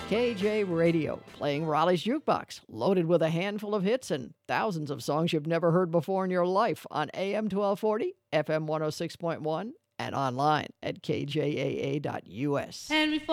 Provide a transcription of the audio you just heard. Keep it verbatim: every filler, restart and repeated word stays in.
K J Radio, playing Raleigh's Jukebox, loaded with a handful of hits and thousands of songs you've never heard before in your life on A M twelve forty, F M one oh six point one, and online at K J A A dot U S. And before